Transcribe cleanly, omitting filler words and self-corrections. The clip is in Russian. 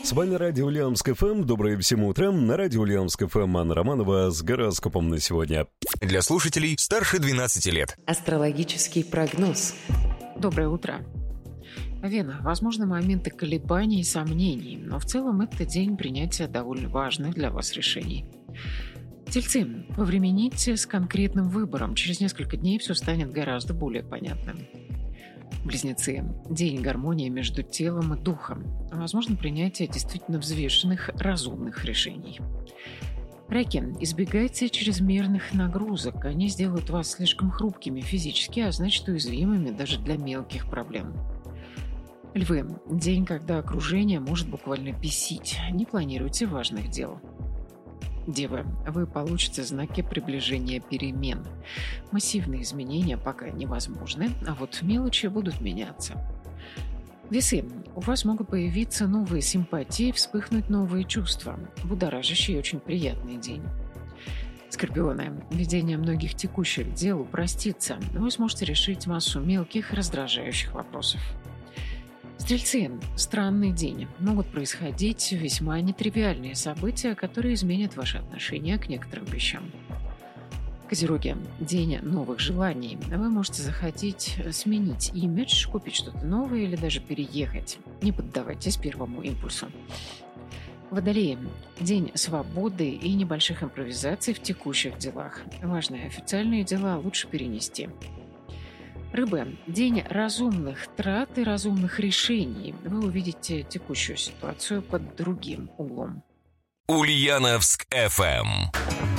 С вами Радио Ульяновск ФМ. Доброе всем утро. На Радио Ульяновск ФМ Анна Романова с гороскопом на сегодня. Для слушателей старше 12 лет. Астрологический прогноз. Доброе утро. Вена. Возможны моменты колебаний и сомнений, но в целом это день принятия довольно важных для вас решений. Тельцы. Повремените с конкретным выбором. Через несколько дней все станет гораздо более понятным. Близнецы. День гармонии между телом и духом. Возможно принятие действительно взвешенных, разумных решений. Раки. Избегайте чрезмерных нагрузок. Они сделают вас слишком хрупкими физически, а значит уязвимыми даже для мелких проблем. Львы. День, когда окружение может буквально бесить. Не планируйте важных дел. Девы. Вы получите знаки приближения перемен. Массивные изменения пока невозможны, а вот мелочи будут меняться. Весы. У вас могут появиться новые симпатии, вспыхнуть новые чувства. Будоражащий и очень приятный день. Скорпионы. Ведение многих текущих дел упростится. Вы сможете решить массу мелких, раздражающих вопросов. Стрельцы. Странный день. Могут происходить весьма нетривиальные события, которые изменят ваше отношение к некоторым вещам. Козероги. День новых желаний. Вы можете захотеть сменить имидж, купить что-то новое или даже переехать. Не поддавайтесь первому импульсу. Водолеи. День свободы и небольших импровизаций в текущих делах. Важные официальные дела лучше перенести. Рыбы. День разумных трат и разумных решений. Вы увидите текущую ситуацию под другим углом. Ульяновск ФМ.